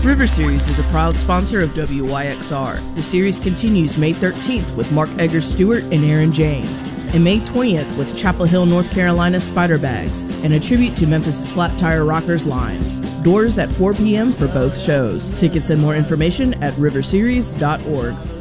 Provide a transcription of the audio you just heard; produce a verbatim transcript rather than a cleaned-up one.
River Series is a proud sponsor of W Y X R. The series continues May thirteenth with Mark Eggers Stewart and Aaron James, and May twentieth with Chapel Hill, North Carolina Spider Bags, and a tribute to Memphis' Flat Tire Rockers Limes. Doors at four p.m. for both shows. Tickets and more information at river series dot org.